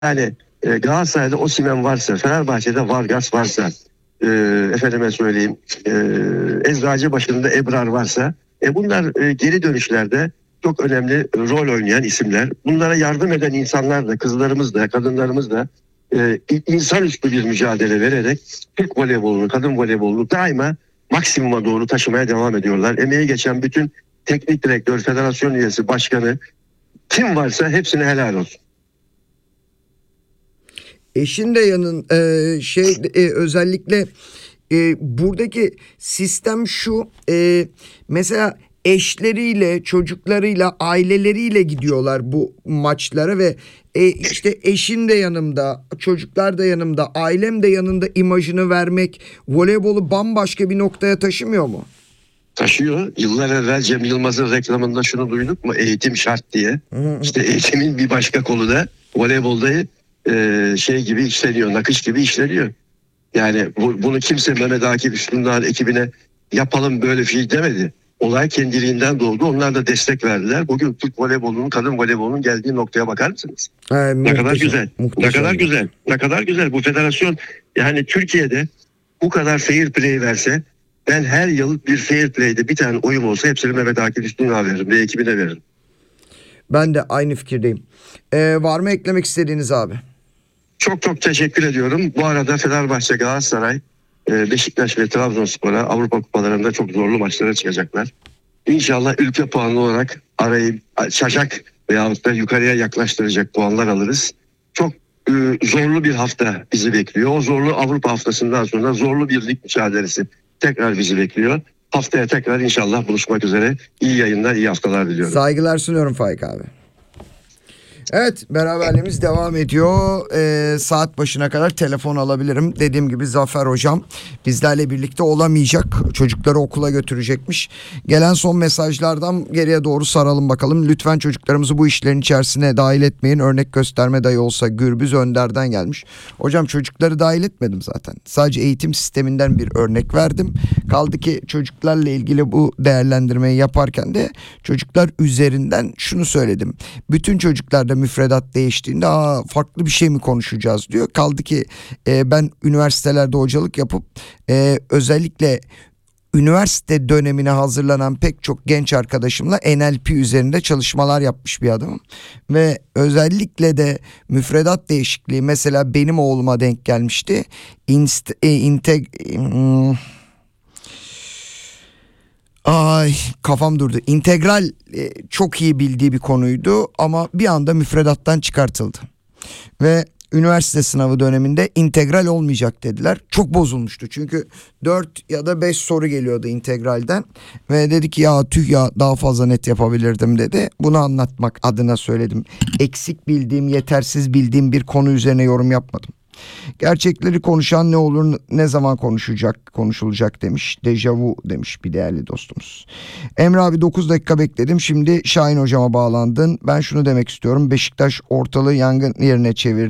Yani Galatasaray'da Osimhen varsa, Fenerbahçe'de Vargas varsa, efendime söyleyeyim, Eczacıbaşı'nda Ebrar varsa, bunlar geri dönüşlerde çok önemli rol oynayan isimler. Bunlara yardım eden insanlar da, kızlarımız da, kadınlarımız da insanüstü bir mücadele vererek Türk voleybolunu, kadın voleybolunu daima maksimuma doğru taşımaya devam ediyorlar. Emeği geçen bütün teknik direktör, federasyon üyesi, başkanı, kim varsa hepsine helal olsun. Eşin de özellikle buradaki sistem şu, mesela eşleriyle, çocuklarıyla, aileleriyle gidiyorlar bu maçlara ve işte eşin de yanımda, çocuklar da yanımda, ailem de yanında imajını vermek voleybolu bambaşka bir noktaya taşımıyor mu? Taşıyor. Yıllar evvel Cem Yılmaz'ın reklamında şunu duyduk mu? Eğitim şart diye. İşte eğitimin bir başka kolu da voleybolda şey gibi işleniyor, nakış gibi işleniyor. Yani bunu kimse Mehmet Akif Üstündağ ekibine yapalım böyle fiil demedi. Olay kendiliğinden doğdu. Onlar da destek verdiler. Bugün Türk voleybolunun, kadın voleybolunun geldiği noktaya bakar mısınız? Ne kadar güzel. Ne kadar güzel. Ne kadar güzel. Bu federasyon, yani Türkiye'de bu kadar fair play verse, ben her yıl bir fair play'de bir tane oyum olsa hepsini Mehmet Akif Üstündağ veririm ve ekibine veririm. Ben de aynı fikirdeyim. Var mı eklemek istediğiniz abi? Çok çok teşekkür ediyorum. Bu arada Fenerbahçe, Galatasaray, Beşiktaş ve Trabzonspor'a Avrupa kupalarında çok zorlu maçlara çıkacaklar. İnşallah ülke puanı olarak arayı açacak veyahut da yukarıya yaklaştıracak puanlar alırız. Çok zorlu bir hafta bizi bekliyor. O zorlu Avrupa haftasından sonra zorlu bir lig mücadelesi tekrar bizi bekliyor. Haftaya tekrar inşallah buluşmak üzere. İyi yayınlar, iyi haftalar diliyorum. Saygılar sunuyorum Faik abi. Evet, beraberliğimiz devam ediyor. Saat başına kadar telefon alabilirim. Dediğim gibi Zafer hocam bizlerle birlikte olamayacak. Çocukları okula götürecekmiş. Gelen son mesajlardan geriye doğru saralım bakalım. Lütfen çocuklarımızı bu işlerin içerisine dahil etmeyin. Örnek gösterme dahi olsa. Gürbüz Önder'den gelmiş. Hocam çocukları dahil etmedim zaten. Sadece eğitim sisteminden bir örnek verdim. Kaldı ki çocuklarla ilgili bu değerlendirmeyi yaparken de çocuklar üzerinden şunu söyledim. Bütün çocuklarda müfredat değiştiğinde farklı bir şey mi konuşacağız diyor. Kaldı ki ben üniversitelerde hocalık yapıp özellikle üniversite dönemine hazırlanan pek çok genç arkadaşımla NLP üzerinde çalışmalar yapmış bir adamım. Ve özellikle de müfredat değişikliği mesela benim oğluma denk gelmişti. Kafam durdu. İntegral çok iyi bildiği bir konuydu ama bir anda müfredattan çıkartıldı. Ve üniversite sınavı döneminde integral olmayacak dediler. Çok bozulmuştu çünkü 4 ya da 5 soru geliyordu integralden. Ve dedi ki ya tüh ya daha fazla net yapabilirdim dedi. Bunu anlatmak adına söyledim. Eksik bildiğim, yetersiz bildiğim bir konu üzerine yorum yapmadım. Gerçekleri konuşan ne olur ne zaman konuşulacak demiş. Dejavu demiş bir değerli dostumuz. Emre abi 9 dakika bekledim. Şimdi Şahin hocama bağlandın. Ben şunu demek istiyorum. Beşiktaş ortalığı yangın yerine çevirdi.